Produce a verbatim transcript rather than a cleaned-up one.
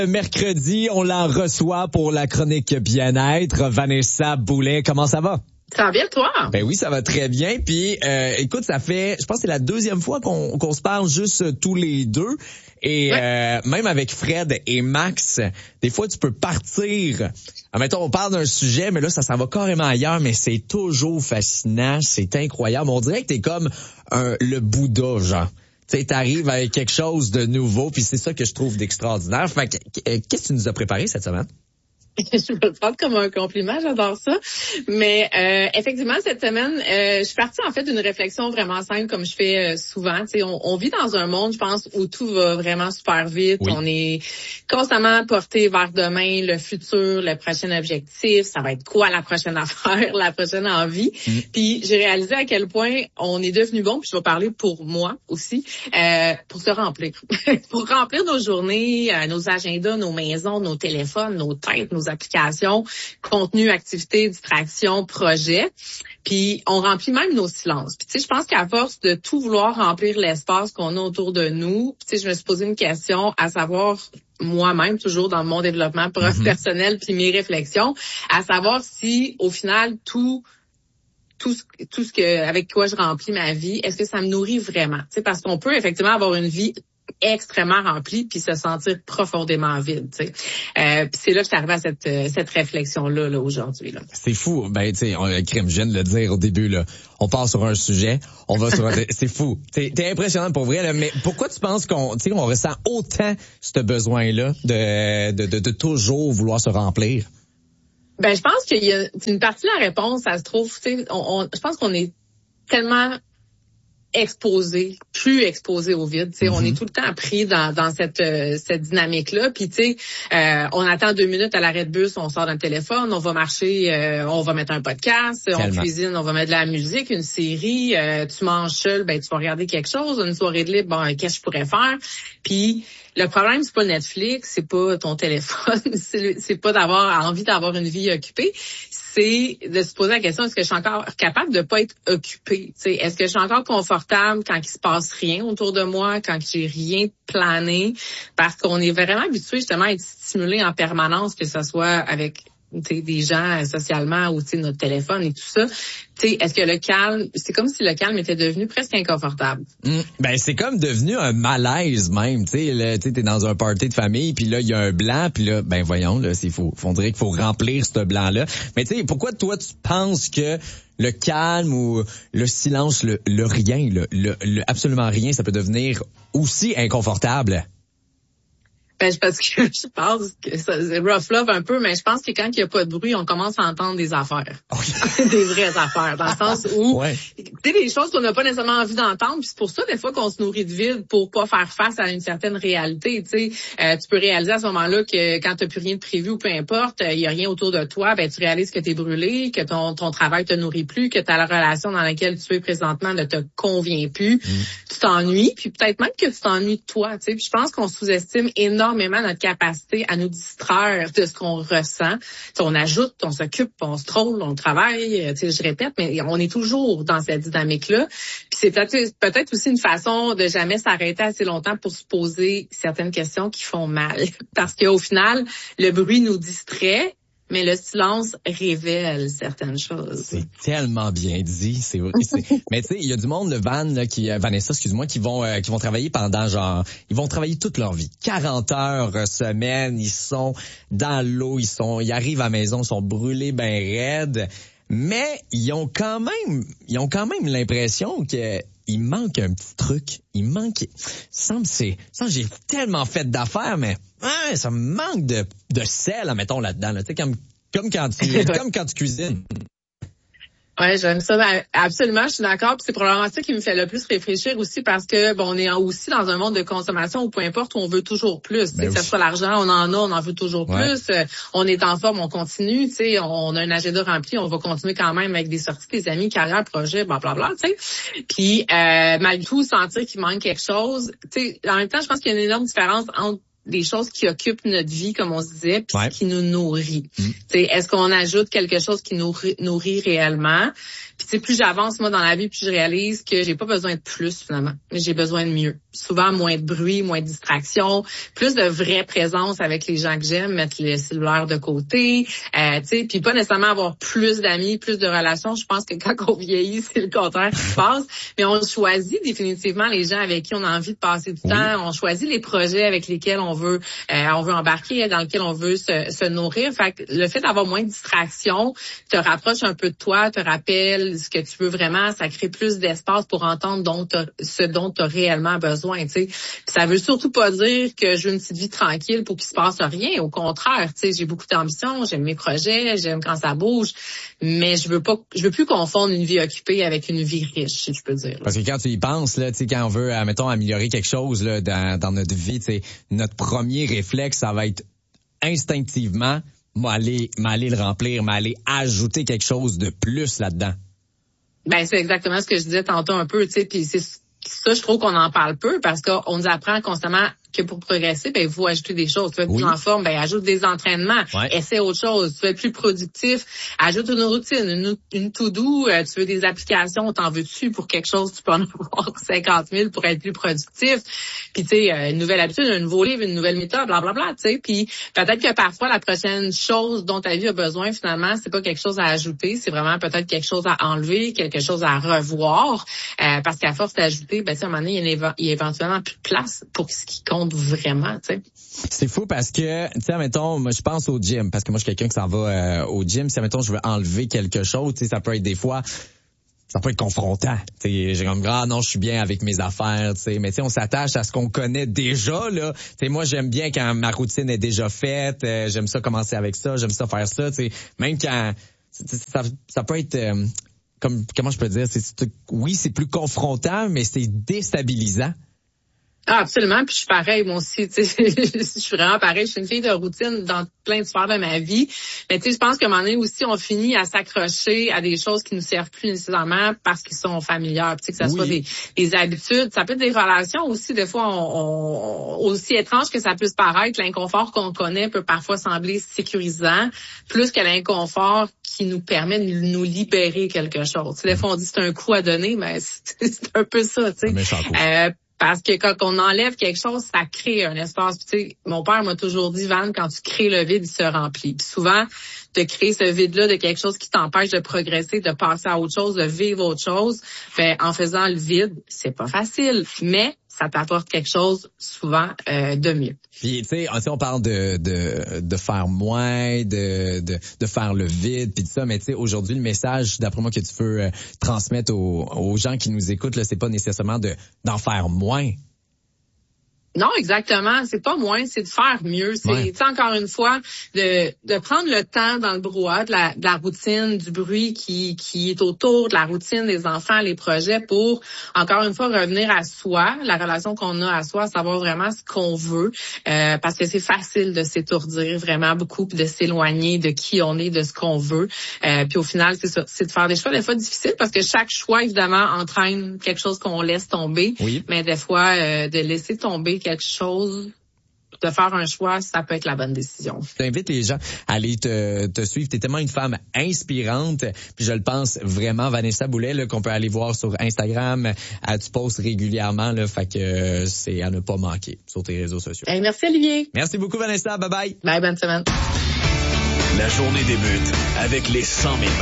Mercredi, on la reçoit pour la chronique bien-être. Vanessa Boulet, comment ça va? Ça va bien, toi? Ben oui, ça va très bien. Puis, euh, écoute, ça fait, je pense que c'est la deuxième fois qu'on, qu'on se parle juste tous les deux. Et ouais. euh, même avec Fred et Max, des fois, tu peux partir. Admettons, on parle d'un sujet, mais là, ça s'en va carrément ailleurs, mais c'est toujours fascinant, c'est incroyable. On dirait que t'es comme un, le Bouddha, genre. Tu sais, t'arrives avec quelque chose de nouveau, puis c'est ça que je trouve d'extraordinaire. Fait que, qu'est-ce que tu nous as préparé cette semaine? Je peux le prendre comme un compliment, j'adore ça. Mais euh, effectivement, cette semaine, euh, je suis partie en fait d'une réflexion vraiment simple, comme je fais euh, souvent. Tu sais, on, on vit dans un monde, je pense, où tout va vraiment super vite. Oui. On est constamment porté vers demain, le futur, le prochain objectif. Ça va être quoi la prochaine affaire, la prochaine envie. Mm. Puis j'ai réalisé à quel point on est devenu bon. Puis je vais parler pour moi aussi, euh, pour se remplir, pour remplir nos journées, euh, nos agendas, nos maisons, nos téléphones, nos têtes, nos applications, contenu, activités, distractions, projets. Puis on remplit même nos silences. Puis tu sais, je pense qu'à force de tout vouloir remplir l'espace qu'on a autour de nous, tu sais, je me suis posé une question à savoir moi-même, toujours dans mon développement mm-hmm. personnel puis mes réflexions, à savoir si au final tout tout ce, tout ce que avec quoi je remplis ma vie, est-ce que ça me nourrit vraiment? Tu sais, parce qu'on peut effectivement avoir une vie extrêmement rempli puis se sentir profondément vide, tu sais. Euh, puis c'est là que je suis arrivée à cette euh, cette réflexion là là aujourd'hui là. C'est fou, ben tu sais, on crime je viens de le dire au début là. On part sur un sujet, on va sur un c'est fou. T'es t'es impressionnant pour vrai là, mais pourquoi tu penses qu'on tu sais on ressent autant ce besoin là de, de de de toujours vouloir se remplir? Ben je pense qu'il y a une partie de la réponse, ça se trouve, tu sais, on, on je pense qu'on est tellement exposé, plus exposé au vide. Mm-hmm. On est tout le temps pris dans, dans cette, euh, cette dynamique-là. Puis, tu sais, euh, on attend deux minutes à l'arrêt de bus, on sort d'un téléphone, on va marcher, euh, on va mettre un podcast, Tellement. on cuisine, on va mettre de la musique, une série. Euh, tu manges seul, ben tu vas regarder quelque chose. Une soirée de libre, bon, qu'est-ce que je pourrais faire? Puis, le problème, c'est pas Netflix, c'est pas ton téléphone, c'est, c'est pas d'avoir envie d'avoir une vie occupée. C'est de se poser la question, est-ce que je suis encore capable de pas être occupée? T'sais, est-ce que je suis encore confortable quand il se passe rien autour de moi, quand j'ai rien plané? Parce qu'on est vraiment habitué justement à être stimulé en permanence, que ce soit avec des gens socialement ou notre téléphone et tout ça. T'sais, est-ce que le calme, c'est comme si le calme était devenu presque inconfortable. Mmh, ben c'est comme devenu un malaise même. Tu sais, t'es dans un party de famille, puis là il y a un blanc, puis là ben voyons là, c'est faux. On dirait qu'il faut remplir ce blanc là. Mais tu sais, pourquoi toi tu penses que le calme ou le silence, le, le rien, le, le, le absolument rien, ça peut devenir aussi inconfortable? Ben, parce que je pense que ça, c'est rough love un peu, mais je pense que quand il n'y a pas de bruit, on commence à entendre des affaires. Okay. Des vraies affaires, dans le sens où, ouais. tu sais, des choses qu'on n'a pas nécessairement envie d'entendre, puis c'est pour ça, des fois, qu'on se nourrit de vide pour pas faire face à une certaine réalité, tu sais. Euh, tu peux réaliser à ce moment-là que quand t'as plus rien de prévu ou peu importe, il y a rien autour de toi, ben, tu réalises que t'es brûlé, que ton, ton travail te nourrit plus, que ta relation dans laquelle tu es présentement ne te convient plus. Mm. Tu t'ennuies, puis peut-être même que tu t'ennuies de toi, tu sais. Puis je pense qu'on sous-estime énormément notre capacité à nous distraire de ce qu'on ressent. T'sais, on ajoute, on s'occupe, on se troll, on travaille, t'sais, je répète, mais on est toujours dans cette dynamique-là. Puis c'est peut-être, peut-être aussi une façon de jamais s'arrêter assez longtemps pour se poser certaines questions qui font mal. Parce qu'au final, le bruit nous distrait, mais le silence révèle certaines choses. C'est tellement bien dit, c'est vrai. C'est... Mais tu sais, il y a du monde, le Van, là, qui, euh, Vanessa, excuse-moi, qui vont, euh, qui vont travailler pendant genre, ils vont travailler toute leur vie, quarante heures euh, semaine, ils sont dans l'eau, ils sont, ils arrivent à la maison, ils sont brûlés ben raides, mais ils ont quand même, ils ont quand même l'impression que il manque un petit truc, il manque, semble c'est, ça j'ai tellement fait d'affaires, mais hein, ça me manque de, de sel, mettons là-dedans, là, tu sais comme, comme quand tu, comme quand tu cuisines. Ouais, j'aime ça. Absolument, je suis d'accord. Puis c'est probablement ça qui me fait le plus réfléchir aussi parce que bon, on est aussi dans un monde de consommation où peu importe où on veut toujours plus. Ben que ce soit l'argent, on en a, on en veut toujours ouais. plus. On est en forme, on continue. Tu sais, on a un agenda rempli, on va continuer quand même avec des sorties, des amis, carrière, projet, blablabla. Tu sais. Puis euh, malgré tout, sentir qu'il manque quelque chose. Tu sais, en même temps, je pense qu'il y a une énorme différence entre des choses qui occupent notre vie, comme on se disait, puis ouais. qui nous nourrit. Mmh. Est-ce qu'on ajoute quelque chose qui nous nourrit réellement? Puis tu sais, plus j'avance moi dans la vie, plus je réalise que j'ai pas besoin de plus finalement, mais j'ai besoin de mieux. Souvent moins de bruit, moins de distraction, plus de vraie présence avec les gens que j'aime, mettre le cellulaire de côté, euh, tu sais, puis pas nécessairement avoir plus d'amis, plus de relations. Je pense que quand on vieillit, c'est le contraire qui se passe. Mais on choisit définitivement les gens avec qui on a envie de passer du oui. temps. On choisit les projets avec lesquels on veut, euh, on veut embarquer, dans lesquels on veut se, se nourrir. Fait que le fait d'avoir moins de distractions te rapproche un peu de toi, te rappelle ce que tu veux vraiment. Ça crée plus d'espace pour entendre dont ce dont tu as réellement besoin. Tu sais, ça veut surtout pas dire que je veux une petite vie tranquille pour qu'il se passe rien. Au contraire, tu sais, j'ai beaucoup d'ambition, j'aime mes projets, j'aime quand ça bouge, mais je veux pas, je veux plus confondre une vie occupée avec une vie riche, si je peux dire. Parce que quand tu y penses, là, tu sais, quand on veut, mettons, améliorer quelque chose là dans, dans notre vie, tu sais, notre premier réflexe, ça va être instinctivement m'aller, m'aller le remplir, m'aller ajouter quelque chose de plus là-dedans. Ben c'est exactement ce que je disais tantôt un peu, tu sais, puis c'est ça, je trouve qu'on en parle peu parce qu'on nous apprend constamment que pour progresser, ben, il faut ajouter des choses. Tu veux être oui. plus en forme, ben, ajoute des entraînements, ouais. essaie autre chose. Tu veux être plus productif, ajoute une routine, une, une to-do, euh, tu veux des applications, t'en veux-tu pour quelque chose, tu peux en avoir cinquante mille pour être plus productif. Puis, tu sais, euh, une nouvelle habitude, un nouveau livre, une nouvelle méthode, blablabla, tu sais. Puis, peut-être que parfois, la prochaine chose dont ta vie a besoin, finalement, c'est pas quelque chose à ajouter, c'est vraiment peut-être quelque chose à enlever, quelque chose à revoir, euh, parce qu'à force d'ajouter, ben, tu sais, à un moment donné, il y a, il y a éventuellement plus de place pour ce qui compte vraiment, tu sais. C'est fou parce que, tu sais, mettons, moi, je pense au gym, parce que moi, je suis quelqu'un qui s'en va euh, au gym. Si, mettons, je veux enlever quelque chose, tu sais, ça peut être des fois, ça peut être confrontant. Tu sais, j'ai comme, ah non, je suis bien avec mes affaires, tu sais. Mais tu sais, on s'attache à ce qu'on connaît déjà, là. Tu sais, moi, j'aime bien quand ma routine est déjà faite. Euh, j'aime ça commencer avec ça, j'aime ça faire ça, tu sais. Même quand, ça, ça peut être... Euh, comme comment je peux dire, c'est, c'est oui, c'est plus confrontant, mais c'est déstabilisant. Ah, absolument. Puis je suis pareil, moi aussi. Tu sais, je suis vraiment pareil. Je suis une fille de routine dans plein de sphères de ma vie. Mais tu sais, je pense qu'à un moment donné aussi, on finit à s'accrocher à des choses qui nous servent plus nécessairement parce qu'ils sont familières. Tu sais, que ça oui. soit des, des habitudes, ça peut être des relations aussi. Des fois, on, on aussi étrange que ça puisse paraître, l'inconfort qu'on connaît peut parfois sembler sécurisant, plus que l'inconfort qui nous permet de nous libérer quelque chose. Tu sais, des fois, on dit c'est un coup à donner, mais c'est, c'est un peu ça. Tu sais. Parce que quand on enlève quelque chose, ça crée un espace. Puis, tu sais, mon père m'a toujours dit, Van, quand tu crées le vide, il se remplit. Puis souvent, de créer ce vide-là de quelque chose qui t'empêche de progresser, de passer à autre chose, de vivre autre chose, ben, en faisant le vide, c'est pas facile. Mais ça t'apporte quelque chose souvent euh, de mieux. Puis tu sais, on parle de de de faire moins, de de de faire le vide, puis tout ça, mais tu sais aujourd'hui le message d'après moi que tu veux euh, transmettre aux aux gens qui nous écoutent là, c'est pas nécessairement de d'en faire moins. Non, exactement. C'est pas moins, c'est de faire mieux. C'est, ouais. tu sais, encore une fois, de de prendre le temps dans le brouhaha de la, de la routine, du bruit qui qui est autour de la routine des enfants, les projets, pour encore une fois revenir à soi, la relation qu'on a à soi, savoir vraiment ce qu'on veut, euh, parce que c'est facile de s'étourdir vraiment beaucoup, puis de s'éloigner de qui on est, de ce qu'on veut. Euh, puis au final, c'est ça, c'est de faire des choix des fois difficiles, parce que chaque choix évidemment entraîne quelque chose qu'on laisse tomber, oui. mais des fois euh, de laisser tomber quelque chose, de faire un choix, ça peut être la bonne décision. J'invite les gens à aller te, te suivre. T'es tellement une femme inspirante. Puis je le pense vraiment, Vanessa Boulet, là, qu'on peut aller voir sur Instagram. Elle, tu postes régulièrement, là, fait que euh, c'est à ne pas manquer sur tes réseaux sociaux. Hey, merci Olivier. Merci beaucoup Vanessa. Bye bye. Bye, bonne semaine. La journée débute avec les cent mille